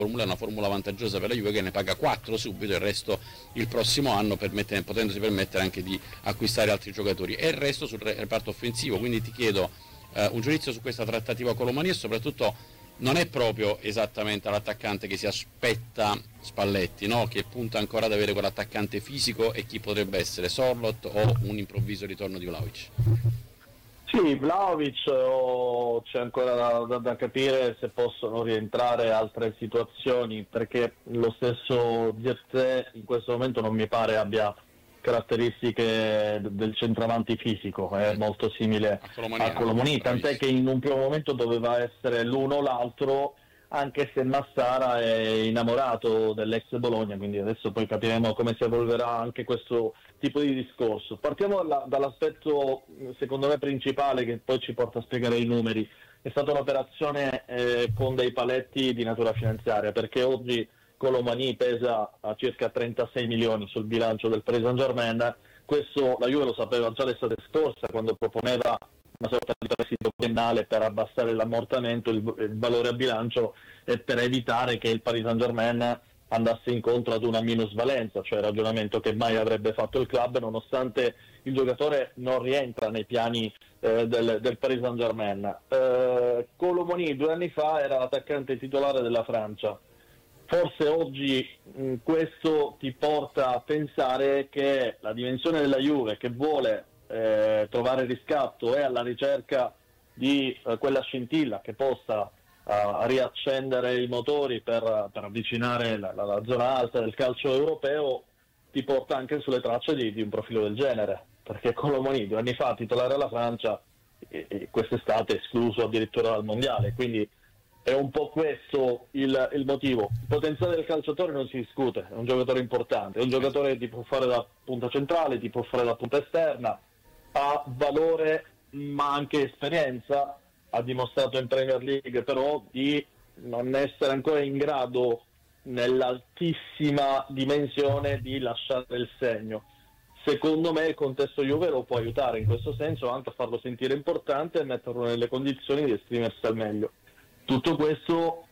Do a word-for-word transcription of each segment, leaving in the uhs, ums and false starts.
formula è una formula vantaggiosa per la Juve, che ne paga quattro subito, il resto il prossimo anno, permette, potendosi permettere anche di acquistare altri giocatori, e il resto sul reparto offensivo. Quindi ti chiedo eh, un giudizio su questa trattativa con l'Omani, e soprattutto non è proprio esattamente l'attaccante che si aspetta Spalletti, no? Che punta ancora ad avere quell'attaccante fisico, e chi potrebbe essere, Sorloth o un improvviso ritorno di Vlahovic? Sì, Vlahovic, oh, c'è ancora da, da, da capire se possono rientrare altre situazioni, perché lo stesso Zirkzee in questo momento non mi pare abbia caratteristiche del centravanti fisico, è molto simile a Colomoni, tant'è che in un primo momento doveva essere l'uno o l'altro, anche se Massara è innamorato dell'ex Bologna, quindi adesso poi capiremo come si evolverà anche questo tipo di discorso. Partiamo dalla, dall'aspetto secondo me principale, che poi ci porta a spiegare i numeri. È stata un'operazione eh, con dei paletti di natura finanziaria, perché oggi Colomani pesa a circa trentasei milioni sul bilancio del Paris Saint-Germain. Questo la Juve lo sapeva già l'estate scorsa, quando proponeva una sorta di prestito biennale per abbassare l'ammortamento, il, il valore a bilancio, e per evitare che il Paris Saint-Germain andasse incontro ad una minusvalenza, cioè ragionamento che mai avrebbe fatto il club, nonostante il giocatore non rientra nei piani eh, del, del Paris Saint-Germain. Eh, Colomoni due anni fa era l'attaccante titolare della Francia. Forse oggi mh, questo ti porta a pensare che la dimensione della Juve, che vuole eh, trovare riscatto, è alla ricerca di eh, quella scintilla che possa a riaccendere i motori per, per avvicinare la, la, la zona alta del calcio europeo, ti porta anche sulle tracce di, di un profilo del genere, perché Colomoni due anni fa titolare alla Francia e, e quest'estate escluso addirittura dal mondiale, quindi è un po' questo il, il motivo. Il potenziale del calciatore non si discute, è un giocatore importante, è un giocatore che ti può fare da punta centrale, ti può fare da punta esterna, ha valore ma anche esperienza. Ha dimostrato in Premier League però di non essere ancora in grado, nell'altissima dimensione, di lasciare il segno. Secondo me il contesto Juve lo può aiutare in questo senso, anche a farlo sentire importante e metterlo nelle condizioni di esprimersi al meglio. Tutto questo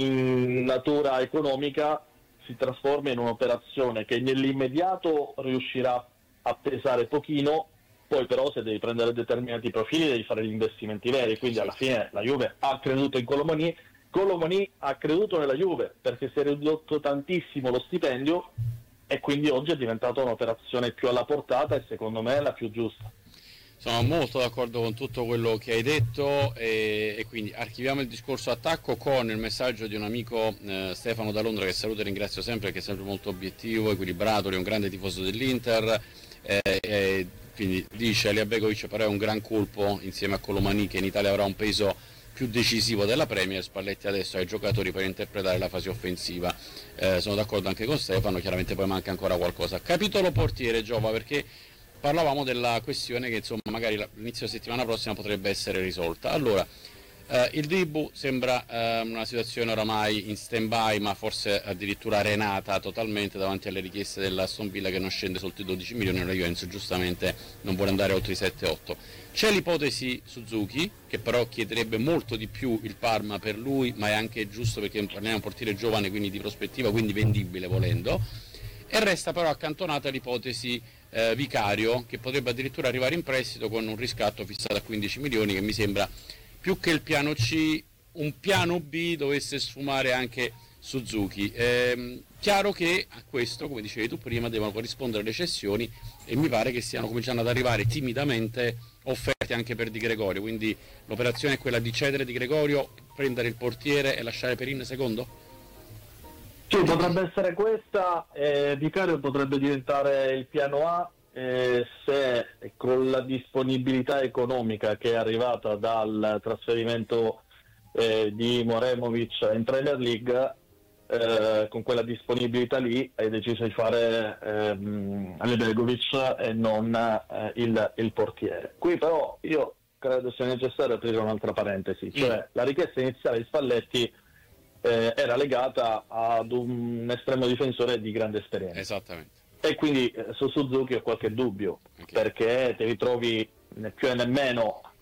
in natura economica si trasforma in un'operazione che nell'immediato riuscirà a pesare pochino. Poi però se devi prendere determinati profili devi fare gli investimenti veri, quindi alla fine la Juve ha creduto in Colomoni, Colomoni ha creduto nella Juve, perché si è ridotto tantissimo lo stipendio e quindi oggi è diventata un'operazione più alla portata e secondo me la più giusta. Sono molto d'accordo con tutto quello che hai detto, e, e quindi archiviamo il discorso attacco con il messaggio di un amico, eh, Stefano da Londra, che saluto e ringrazio sempre, che è sempre molto obiettivo, equilibrato, è un grande tifoso dell'Inter. Eh, eh, quindi dice: Elia Begovic però è un gran colpo insieme a Colomani, che in Italia avrà un peso più decisivo della Premier. Spalletti adesso ha i giocatori per interpretare la fase offensiva. Eh, sono d'accordo anche con Stefano, chiaramente poi manca ancora qualcosa. Capitolo portiere, Giova, perché parlavamo della questione che insomma magari l'inizio settimana prossima potrebbe essere risolta. Allora, eh, il Dibu sembra eh, una situazione oramai in stand-by, ma forse addirittura arenata totalmente davanti alle richieste dell'Aston Villa, che non scende sotto i dodici milioni, e la Juventus giustamente non vuole andare oltre i sette otto. C'è l'ipotesi Suzuki, che però chiederebbe molto di più il Parma per lui, ma è anche giusto perché parliamo di un portiere giovane, quindi di prospettiva, quindi vendibile volendo. E resta però accantonata l'ipotesi eh, Vicario, che potrebbe addirittura arrivare in prestito con un riscatto fissato a quindici milioni, che mi sembra più che il piano C, un piano B dovesse sfumare anche Suzuki. Eh, chiaro che a questo, come dicevi tu prima, devono corrispondere le cessioni, e mi pare che stiano cominciando ad arrivare timidamente offerte anche per Di Gregorio, quindi l'operazione è quella di cedere Di Gregorio, prendere il portiere e lasciare Perin secondo? Sì, potrebbe essere questa. eh, Vicario potrebbe diventare il piano A, eh, se con la disponibilità economica che è arrivata dal trasferimento eh, di Moremovic in Premier League, eh, con quella disponibilità lì hai deciso di fare ehm, Begovic e non eh, il, il portiere. Qui però io credo sia necessario aprire un'altra parentesi, cioè mm. la richiesta iniziale di Spalletti eh, era legata ad un estremo difensore di grande esperienza. Esattamente. E quindi eh, su Suzuki ho qualche dubbio, okay, perché ti ritrovi né più e nemmeno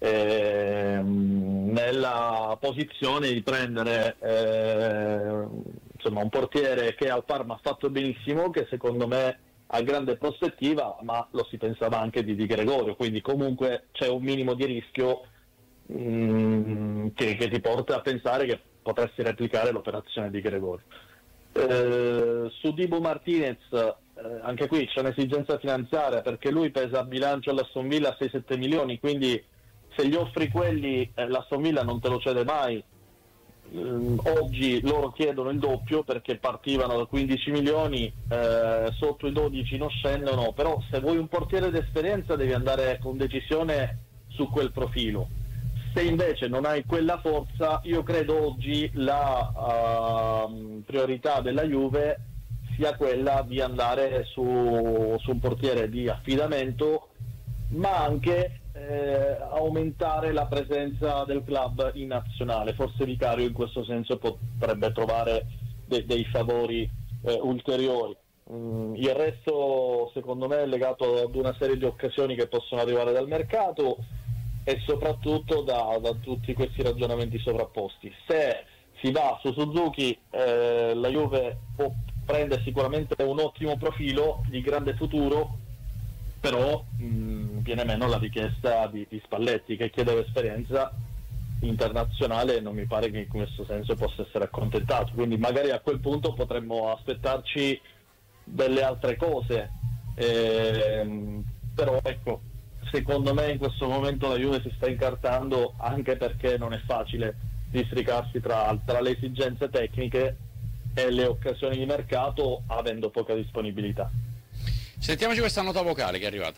eh, nella posizione di prendere eh, insomma un portiere che al Parma ha fatto benissimo, che secondo me ha grande prospettiva, ma lo si pensava anche di Di Gregorio, quindi comunque c'è un minimo di rischio mh, che, che ti porta a pensare che potresti replicare l'operazione di Gregorio. Eh, su Dibu Martinez eh, anche qui c'è un'esigenza finanziaria, perché lui pesa a bilancio all'Aston Villa sei sette milioni, quindi se gli offri quelli eh, l'Aston Villa non te lo cede mai. Eh, oggi loro chiedono il doppio perché partivano da quindici milioni, eh, sotto i dodici non scendono, però se vuoi un portiere d'esperienza devi andare con decisione su quel profilo. Se invece non hai quella forza, io credo oggi la uh, priorità della Juve sia quella di andare su, su un portiere di affidamento, ma anche eh, aumentare la presenza del club in nazionale. Forse Vicario in questo senso potrebbe trovare de- dei favori eh, ulteriori. Mm, il resto secondo me è legato ad una serie di occasioni che possono arrivare dal mercato e soprattutto da, da tutti questi ragionamenti sovrapposti. Se si va su Suzuki, eh, la Juve può prendere sicuramente un ottimo profilo di grande futuro, però mh, viene meno la richiesta di, di Spalletti, che chiede esperienza internazionale, e non mi pare che in questo senso possa essere accontentato, quindi magari a quel punto potremmo aspettarci delle altre cose, eh, però ecco, secondo me in questo momento la Juve si sta incartando, anche perché non è facile districarsi tra, tra le esigenze tecniche e le occasioni di mercato avendo poca disponibilità. Sentiamoci questa nota vocale che è arrivata.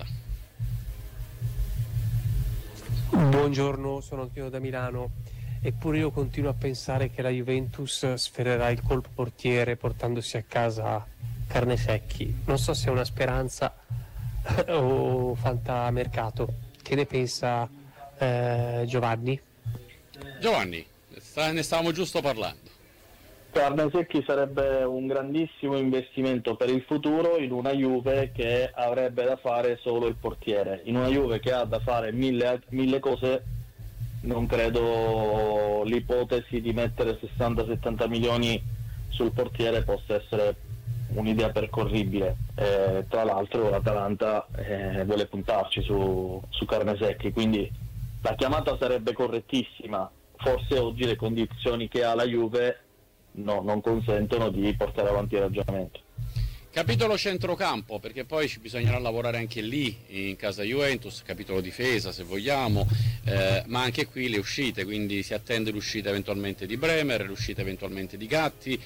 Buongiorno, sono Antonio da Milano. Eppure io continuo a pensare che la Juventus sferrerà il colpo portiere portandosi a casa Carnesecchi. Non so se è una speranza o fantamercato. Che ne pensa eh, Giovanni? Giovanni, sta, ne stavamo giusto parlando. Carnesecchi sarebbe un grandissimo investimento per il futuro in una Juve che avrebbe da fare solo il portiere. In una Juve che ha da fare mille, mille cose, non credo l'ipotesi di mettere sessanta settanta milioni sul portiere possa essere un'idea percorribile. Eh, tra l'altro l'Atalanta eh, vuole puntarci su, su Carnesecchi, quindi la chiamata sarebbe correttissima. Forse oggi le condizioni che ha la Juve no, non consentono di portare avanti il ragionamento. Capitolo centrocampo, perché poi ci bisognerà lavorare anche lì in casa Juventus, capitolo difesa se vogliamo, eh, ma anche qui le uscite, quindi si attende l'uscita eventualmente di Bremer, l'uscita eventualmente di Gatti,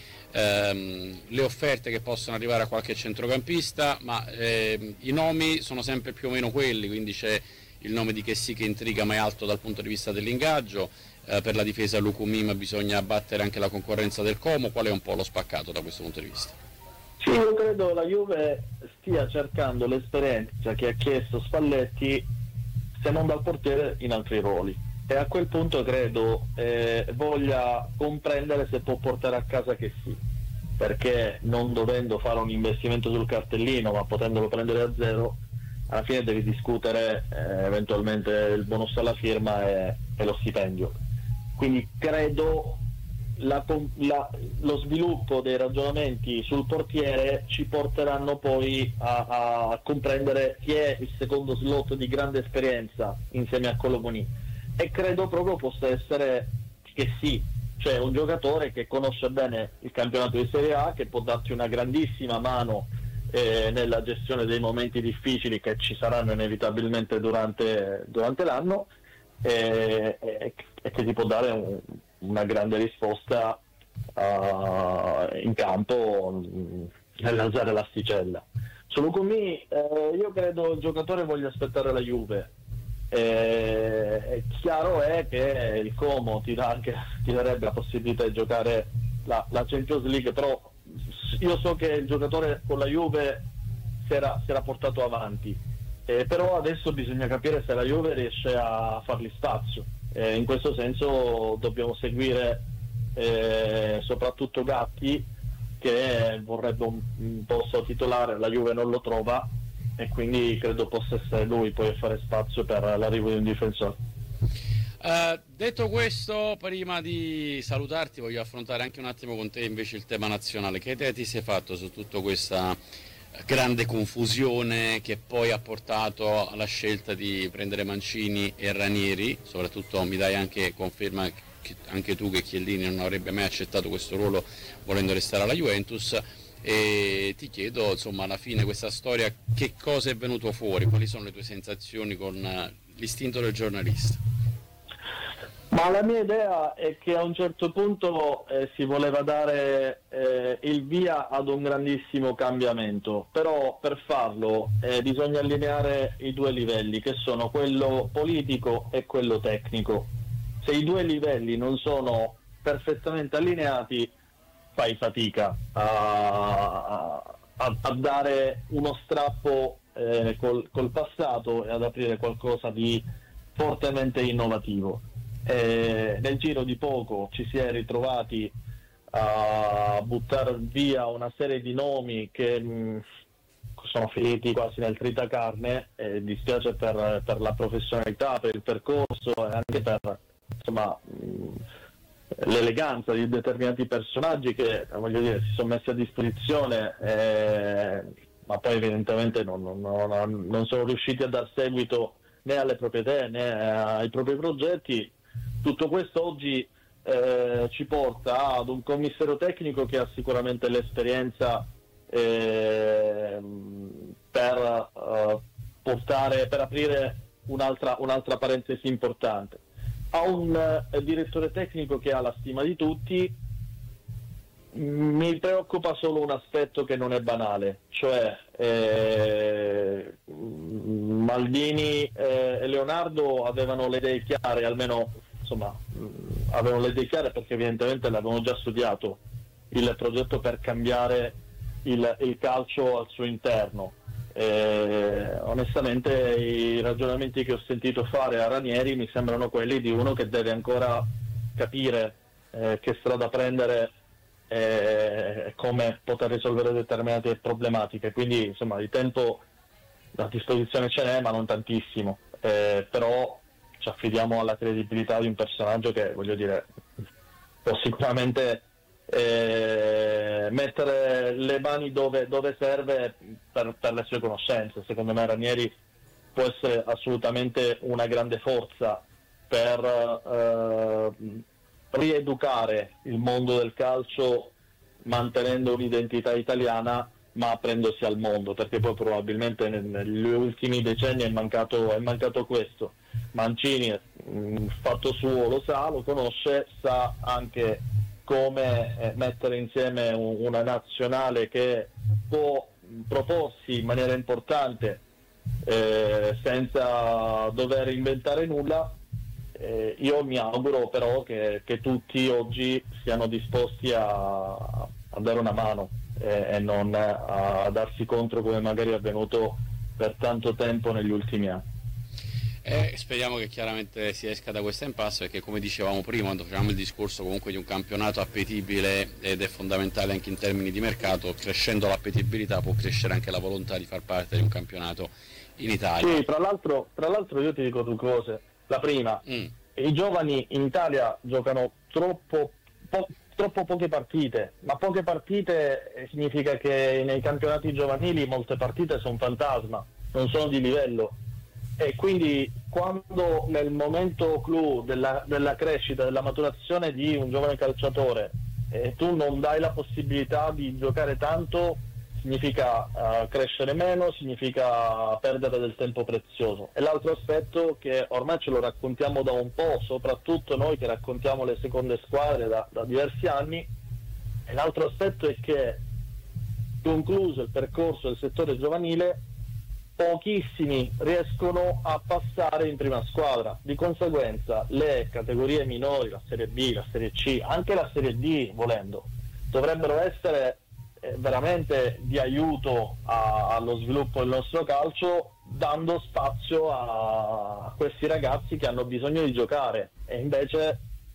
ehm, le offerte che possono arrivare a qualche centrocampista, ma eh, i nomi sono sempre più o meno quelli, quindi c'è il nome di Chessy che intriga ma è alto dal punto di vista dell'ingaggio, eh, per la difesa Lucumim bisogna abbattere anche la concorrenza del Como. Qual è un po' lo spaccato da questo punto di vista? Sì, io credo la Juve stia cercando l'esperienza che ha chiesto Spalletti, se non dal portiere, in altri ruoli, e a quel punto credo eh, voglia comprendere se può portare a casa che sì, perché non dovendo fare un investimento sul cartellino ma potendolo prendere a zero, alla fine devi discutere eh, eventualmente il bonus alla firma e, e lo stipendio. Quindi credo La, la, lo sviluppo dei ragionamenti sul portiere ci porteranno poi a, a comprendere chi è il secondo slot di grande esperienza insieme a Colomoni, e credo proprio possa essere che sì, cioè un giocatore che conosce bene il campionato di Serie A, che può darti una grandissima mano eh, nella gestione dei momenti difficili che ci saranno inevitabilmente durante, durante l'anno, e, e, e che ti può dare un una grande risposta uh, in campo nell'alzare l'asticella. Su Lucumí eh, io credo il giocatore voglia aspettare la Juve. Eh, è chiaro è che il Como ti, dà anche, ti darebbe la possibilità di giocare la, la Champions League, però io so che il giocatore con la Juve si era, si era portato avanti, eh, però adesso bisogna capire se la Juve riesce a fargli spazio. Eh, in questo senso dobbiamo seguire eh, soprattutto Gatti, che vorrebbe un, un posto titolare, la Juve non lo trova, e quindi credo possa essere lui poi a fare spazio per l'arrivo di un difensore. Uh, detto questo, prima di salutarti voglio affrontare anche un attimo con te invece il tema nazionale. Che idea ti sei fatto su tutta questa grande confusione che poi ha portato alla scelta di prendere Mancini e Ranieri? Soprattutto mi dai anche conferma che anche tu che Chiellini non avrebbe mai accettato questo ruolo volendo restare alla Juventus, e ti chiedo insomma alla fine questa storia che cosa è venuto fuori, quali sono le tue sensazioni con l'istinto del giornalista? Ma la mia idea è che a un certo punto eh, si voleva dare eh, il via ad un grandissimo cambiamento, però per farlo eh, bisogna allineare i due livelli, che sono quello politico e quello tecnico. Se i due livelli non sono perfettamente allineati, fai fatica a, a, a dare uno strappo eh, col, col passato e ad aprire qualcosa di fortemente innovativo. Eh, nel giro di poco ci si è ritrovati a buttare via una serie di nomi che mh, sono finiti quasi nel tritacarne, e dispiace per, per la professionalità, per il percorso e anche per insomma mh, l'eleganza di determinati personaggi che voglio dire si sono messi a disposizione, eh, ma poi evidentemente non, non, non, non sono riusciti a dar seguito né alle proprietà né ai propri progetti. Tutto questo oggi eh, ci porta ad un commissario tecnico che ha sicuramente l'esperienza eh, per eh, portare, per aprire un'altra, un'altra parentesi importante. Ha un eh, direttore tecnico che ha la stima di tutti. Mi preoccupa solo un aspetto che non è banale, cioè eh, Maldini eh, e Leonardo avevano le idee chiare, almeno insomma mh, avevano le idee chiare perché evidentemente l'avevano già studiato il progetto per cambiare il, il calcio al suo interno. Eh, onestamente i ragionamenti che ho sentito fare a Ranieri mi sembrano quelli di uno che deve ancora capire eh, che strada prendere e come poter risolvere determinate problematiche, quindi insomma di tempo a disposizione ce n'è ma non tantissimo, eh, però ci affidiamo alla credibilità di un personaggio che voglio dire può sicuramente eh, mettere le mani dove, dove serve per, per le sue conoscenze. Secondo me Ranieri può essere assolutamente una grande forza per eh, rieducare il mondo del calcio mantenendo un'identità italiana ma aprendosi al mondo, perché poi probabilmente negli ultimi decenni è mancato, è mancato questo. Mancini mh, fatto suo lo sa, lo conosce, sa anche come eh, mettere insieme un, una nazionale che può proporsi in maniera importante eh, senza dover inventare nulla. Eh, io mi auguro però che, che tutti oggi siano disposti a, a dare una mano eh, e non a, a darsi contro come magari è avvenuto per tanto tempo negli ultimi anni. Eh, speriamo che chiaramente si esca da questa impasse, perché come dicevamo prima quando facevamo il discorso comunque di un campionato appetibile, ed è fondamentale anche in termini di mercato, crescendo l'appetibilità può crescere anche la volontà di far parte di un campionato in Italia. Sì, tra l'altro, tra l'altro io ti dico due cose. La prima, mm. i giovani in Italia giocano troppo, po- troppo poche partite, ma poche partite significa che nei campionati giovanili molte partite sono fantasma, non sono di livello, e quindi quando nel momento clou della, della crescita, della maturazione di un giovane calciatore eh, tu non dai la possibilità di giocare tanto, significa uh, crescere meno, significa perdere del tempo prezioso. E l'altro aspetto che ormai ce lo raccontiamo da un po', soprattutto noi che raccontiamo le seconde squadre da, da diversi anni, e l'altro aspetto è che concluso il percorso del settore giovanile pochissimi riescono a passare in prima squadra, di conseguenza le categorie minori, la Serie B, la Serie C, anche la Serie D volendo, dovrebbero essere veramente di aiuto a, allo sviluppo del nostro calcio, dando spazio a, a questi ragazzi che hanno bisogno di giocare, e invece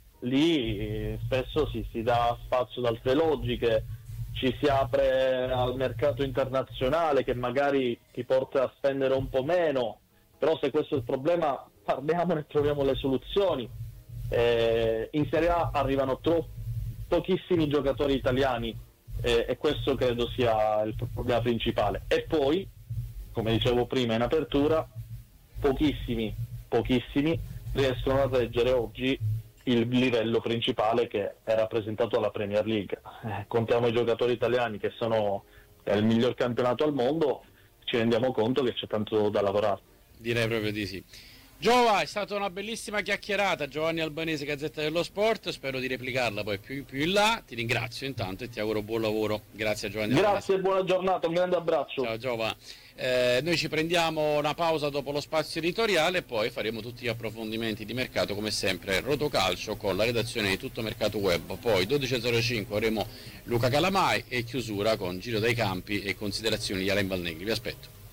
lì spesso si, si dà spazio ad altre logiche, ci si apre al mercato internazionale che magari ti porta a spendere un po' meno, però se questo è il problema parliamone e troviamo le soluzioni. Eh, in Serie A arrivano troppo pochissimi giocatori italiani eh, e questo credo sia il problema principale. E poi, come dicevo prima in apertura, pochissimi, pochissimi riescono a reggere oggi il livello principale che è rappresentato dalla Premier League. Eh, contiamo i giocatori italiani che sono è il miglior campionato al mondo, ci rendiamo conto che c'è tanto da lavorare. Direi proprio di sì. Giova, è stata una bellissima chiacchierata. Giovanni Albanese, Gazzetta dello Sport, spero di replicarla poi più, più in là. Ti ringrazio intanto e ti auguro buon lavoro. Grazie a Giovanni Albanese. Grazie, buona giornata, un grande abbraccio. Ciao Giova. Eh, noi ci prendiamo una pausa dopo lo spazio editoriale e poi faremo tutti gli approfondimenti di mercato come sempre Rotocalcio con la redazione di Tutto Mercato Web. Poi dodici e zero cinque avremo Luca Calamai e chiusura con Giro dai Campi e considerazioni di Alain Valnegri. Vi aspetto.